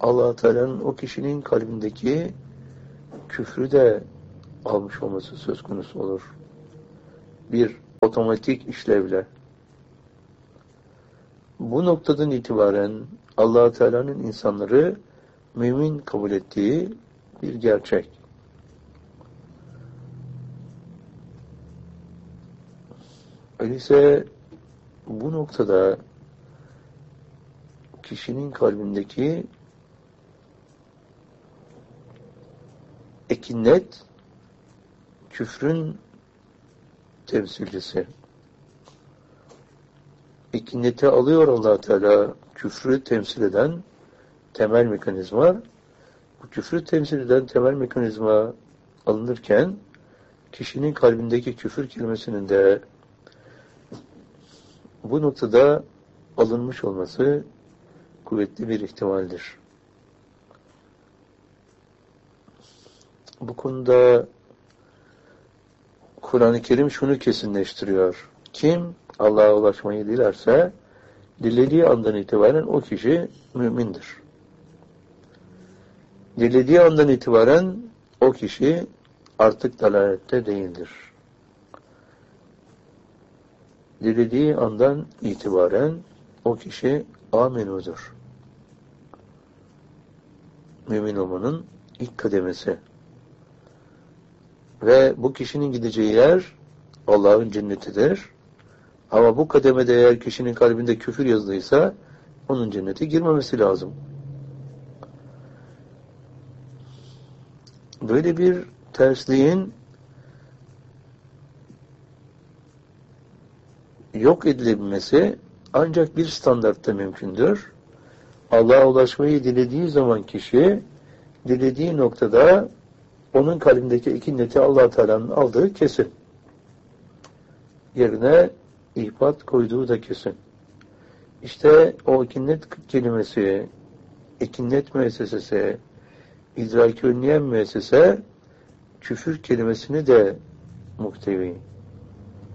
Allah Teala'nın o kişinin kalbindeki küfrü de almış olması söz konusu olur. Bir otomatik işlevle. Bu noktadan itibaren Allah Teala'nın insanları mümin kabul ettiği bir gerçek. Öyleyse bu noktada kişinin kalbindeki ekinnet küfrün temsilcisi. Ekinneti alıyor Allah Teala, küfrü temsil eden temel mekanizma. Bu küfrü temsil eden temel mekanizma alınırken kişinin kalbindeki küfür kelimesinin de bu noktada alınmış olması kuvvetli bir ihtimaldir. Bu konuda Kur'an-ı Kerim şunu kesinleştiriyor. Kim Allah'a ulaşmayı dilerse dilediği andan itibaren o kişi mümindir. Dilediği andan itibaren o kişi artık dalalette değildir. Dilediği andan itibaren o kişi amenudur. Mümin olmanın ilk kademesi. Ve bu kişinin gideceği yer Allah'ın cennetidir. Ama bu kademede eğer kişinin kalbinde küfür yazılıysa onun cennete girmemesi lazım. Böyle bir tersliğin yok edilebilmesi ancak bir standartta mümkündür. Allah'a ulaşmayı dilediği zaman kişi, dilediği noktada onun kalbindeki ikinneti Allah Teala'nın aldığı kesin. Yerine ihbat koyduğu da kesin. İşte o ikinnet kelimesi, ikinnet müessesesi, idrak-ı önleyen müessese küfür kelimesini de muhtevi.